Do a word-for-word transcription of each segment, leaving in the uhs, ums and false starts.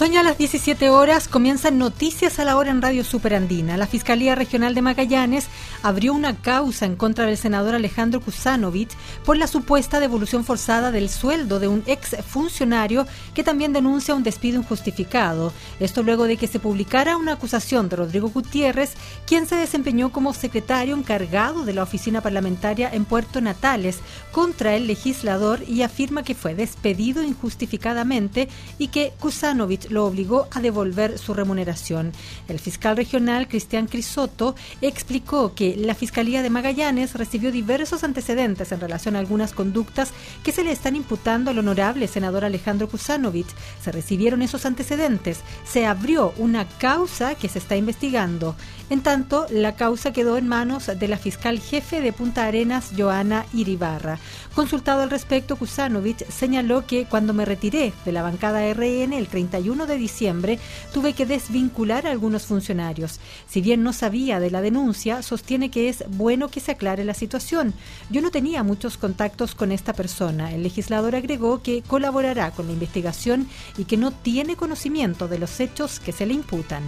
Son ya las diecisiete horas, comienzan Noticias a la Hora en Radio Superandina. La Fiscalía Regional de Magallanes abrió una causa en contra del senador Alejandro Kusanovich por la supuesta devolución forzada del sueldo de un ex funcionario que también denuncia un despido injustificado. Esto luego de que se publicara una acusación de Rodrigo Gutiérrez, quien se desempeñó como secretario encargado de la oficina parlamentaria en Puerto Natales contra el legislador y afirma que fue despedido injustificadamente y que Kusanovich lo obligó a devolver su remuneración. El fiscal regional, Cristian Crisotto, explicó que la Fiscalía de Magallanes recibió diversos antecedentes en relación a algunas conductas que se le están imputando al honorable senador Alejandro Kusanovich. Se recibieron esos antecedentes, se abrió una causa que se está investigando. En tanto, la causa quedó en manos de la fiscal jefe de Punta Arenas, Joana Iribarra. Consultado al respecto, Kusanovich señaló que cuando me retiré de la bancada R N el treinta y uno de diciembre, tuve que desvincular a algunos funcionarios. Si bien no sabía de la denuncia, sostiene que es bueno que se aclare la situación. Yo no tenía muchos contactos con esta persona. El legislador agregó que colaborará con la investigación y que no tiene conocimiento de los hechos que se le imputan.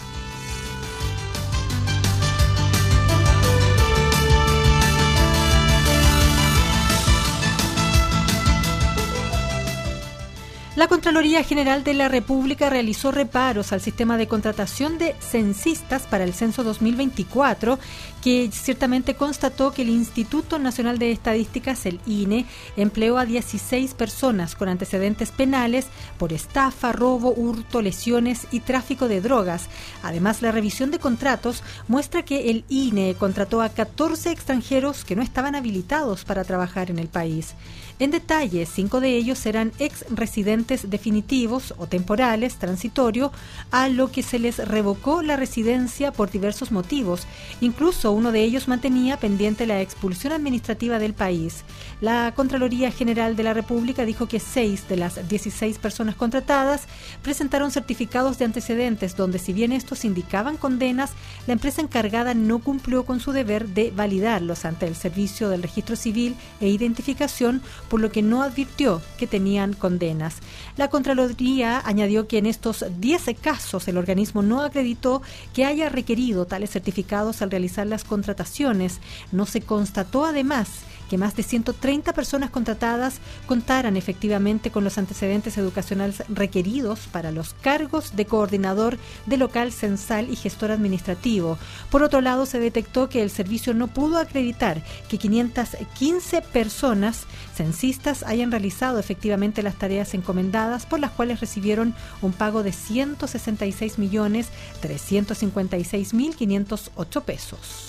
La Contraloría General de la República realizó reparos al sistema de contratación de censistas para el censo dos mil veinticuatro, que ciertamente constató que el Instituto Nacional de Estadísticas, el I N E, empleó a dieciséis personas con antecedentes penales por estafa, robo, hurto, lesiones y tráfico de drogas. Además, la revisión de contratos muestra que el I N E contrató a catorce extranjeros que no estaban habilitados para trabajar en el país. En detalle, cinco de ellos eran ex residentes definitivos o temporales, transitorio, a lo que se les revocó la residencia por diversos motivos. Incluso uno de ellos mantenía pendiente la expulsión administrativa del país. La Contraloría General de la República dijo que seis de las dieciséis personas contratadas presentaron certificados de antecedentes donde, si bien estos indicaban condenas, la empresa encargada no cumplió con su deber de validarlos ante el Servicio del Registro Civil e Identificación, por lo que no advirtió que tenían condenas. La Contraloría añadió que en estos diez casos el organismo no acreditó que haya requerido tales certificados al realizar las contrataciones. No se constató además que más de ciento treinta personas contratadas contaran efectivamente con los antecedentes educacionales requeridos para los cargos de coordinador de local censal y gestor administrativo. Por otro lado, se detectó que el servicio no pudo acreditar que quinientas quince personas censistas hayan realizado efectivamente las tareas encomendadas, por las cuales recibieron un pago de ciento sesenta y seis millones trescientos cincuenta y seis mil quinientos ocho pesos.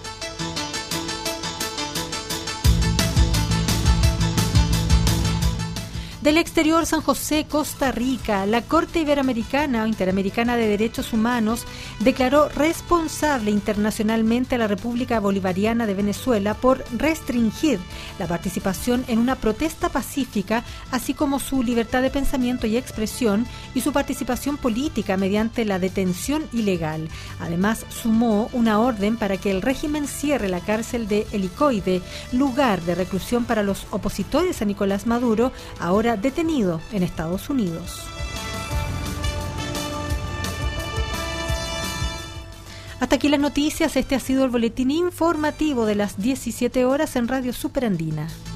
Del exterior, San José, Costa Rica, la Corte Iberoamericana o Interamericana de Derechos Humanos declaró responsable internacionalmente a la República Bolivariana de Venezuela por restringir la participación en una protesta pacífica, así como su libertad de pensamiento y expresión y su participación política mediante la detención ilegal. Además, sumó una orden para que el régimen cierre la cárcel de Helicoide, lugar de reclusión para los opositores a Nicolás Maduro, ahora detenido en Estados Unidos. Hasta aquí las noticias. Este ha sido el boletín informativo de las diecisiete horas en Radio Superandina.